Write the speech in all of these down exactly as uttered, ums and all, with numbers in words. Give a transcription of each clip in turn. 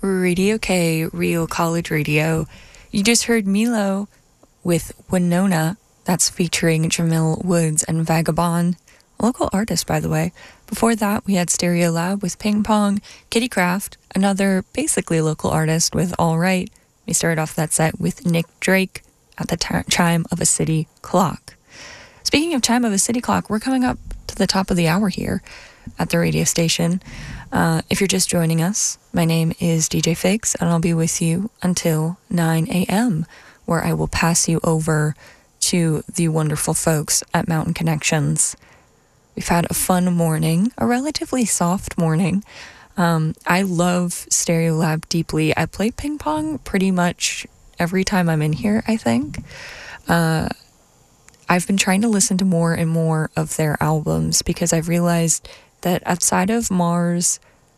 Radio K, Real College Radio. You just heard Milo with Winona. That's featuring Jamil Woods and Vagabond, a local artist, by the way. Before that, we had Stereolab with Ping Pong, Kitty Craft, another basically local artist with All Right. We started off that set with Nick Drake at the t- chime of a city clock. Speaking of chime of a city clock, we're coming up to the top of the hour here at the radio station. Uh, if you're just joining us, my name is D J Figs, and I'll be with you until nine a.m., where I will pass you over to the wonderful folks at Mountain Connections. We've had a fun morning, a relatively soft morning. Um, I love Stereolab deeply. I play ping pong pretty much every time I'm in here, I think. Uh, I've been trying to listen to more and more of their albums because I've realized that outside of Mars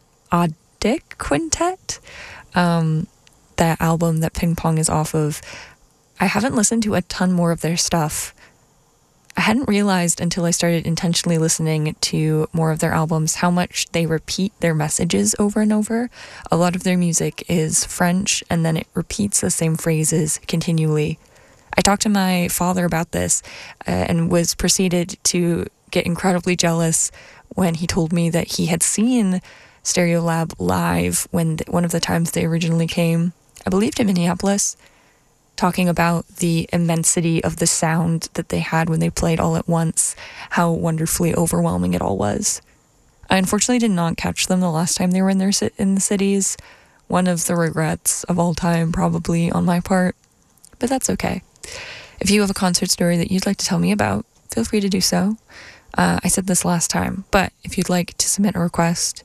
Audic Quintet, um, that album that Ping Pong is off of, I haven't listened to a ton more of their stuff. I hadn't realized until I started intentionally listening to more of their albums how much they repeat their messages over and over. A lot of their music is French, and then it repeats the same phrases continually. I talked to my father about this uh, and was proceeded to get incredibly jealous when he told me that he had seen Stereolab live when th- one of the times they originally came, I believe, to Minneapolis, talking about the immensity of the sound that they had when they played all at once, how wonderfully overwhelming it all was. I unfortunately did not catch them the last time they were in their ci- in the cities. One of the regrets of all time, probably, on my part. But that's okay. If you have a concert story that you'd like to tell me about, feel free to do so. Uh, I said this last time, but if you'd like to submit a request,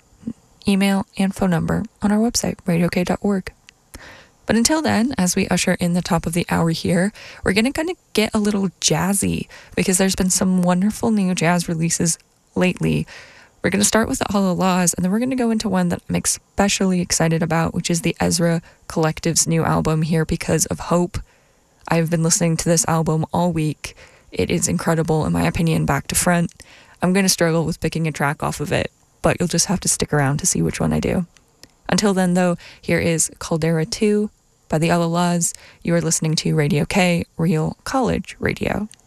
email and phone number on our website, radio k dot org. But until then, as we usher in the top of the hour here, we're going to kind of get a little jazzy because there's been some wonderful new jazz releases lately. We're going to start with the Allah Laws, and then we're going to go into one that I'm especially excited about, which is the Ezra Collective's new album, Here Because of Hope. I've been listening to this album all week. It is incredible, in my opinion, back to front. I'm going to struggle with picking a track off of it, but you'll just have to stick around to see which one I do. Until then, though, here is Caldera two by the Allah Laws. You are listening to Radio K, Real College Radio.